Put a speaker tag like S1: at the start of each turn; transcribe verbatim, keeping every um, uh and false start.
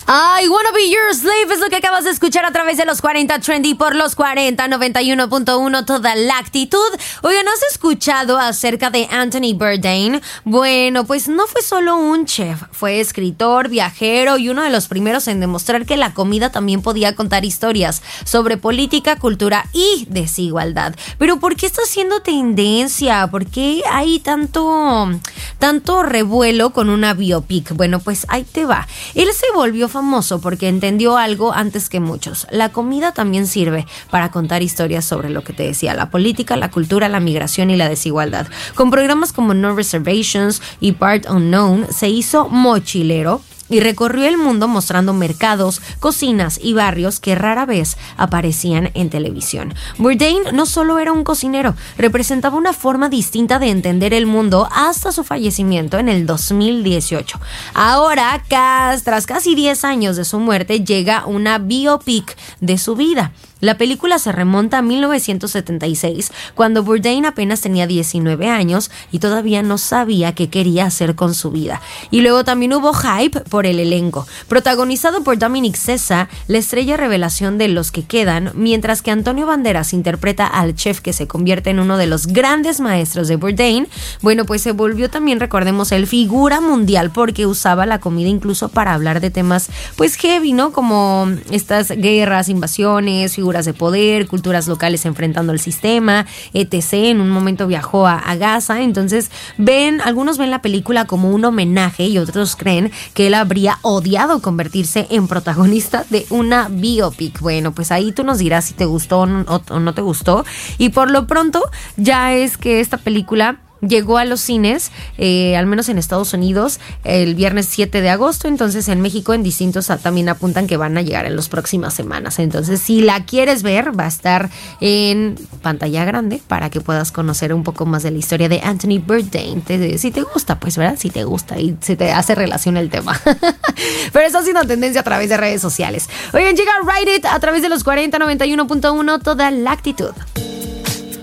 S1: I wanna be your slave es lo que acabas de escuchar a través de los cuarenta Trendy por los cuarenta noventa y uno punto uno toda la actitud. Oigan, ¿has escuchado acerca de Anthony Bourdain? Bueno, pues no fue solo un chef, fue escritor, viajero y uno de los primeros en demostrar que la comida también podía contar historias sobre política, cultura y desigualdad. Pero ¿por qué está haciendo tendencia? ¿Por qué hay tanto, tanto revuelo con una biopic? Bueno, pues ahí te va. Él se volvió famoso porque entendió algo antes que muchos. La comida también sirve para contar historias sobre lo que te decía, la política, la cultura, la migración y la desigualdad. Con programas como No Reservations y Part Unknown se hizo mochilero y recorrió el mundo mostrando mercados, cocinas y barrios que rara vez aparecían en televisión. Bourdain no solo era un cocinero, representaba una forma distinta de entender el mundo hasta su fallecimiento en el dos mil dieciocho. Ahora, tras casi diez años de su muerte, llega una biopic de su vida. La película se remonta a mil novecientos setenta y seis, cuando Bourdain apenas tenía diecinueve años y todavía no sabía qué quería hacer con su vida. Y luego también hubo hype por el elenco. Protagonizado por Dominic Sessa, la estrella revelación de Los que quedan, mientras que Antonio Banderas interpreta al chef que se convierte en uno de los grandes maestros de Bourdain. Bueno, pues se volvió también, recordemos, el figura mundial porque usaba la comida incluso para hablar de temas pues heavy, ¿no? Como estas guerras, invasiones, figuras de poder, culturas locales enfrentando el sistema, etcétera. En un momento viajó a, a Gaza. Entonces ven, algunos ven la película como un homenaje y otros creen que él habría odiado convertirse en protagonista de una biopic. Bueno, pues ahí tú nos dirás si te gustó o no, o no te gustó. Y por lo pronto ya es que esta película llegó a los cines, eh, al menos en Estados Unidos, el viernes siete de agosto. Entonces en México en distintos también apuntan que van a llegar en las próximas semanas. Entonces si la quieres ver, va a estar en pantalla grande para que puedas conocer un poco más de la historia de Anthony Bourdain. Te, si te gusta, pues, ¿verdad? Si te gusta y se te hace relación el tema. Pero está haciendo tendencia a través de redes sociales. Oigan, llega Ride It a través de los cuarenta noventa y uno punto uno toda la actitud.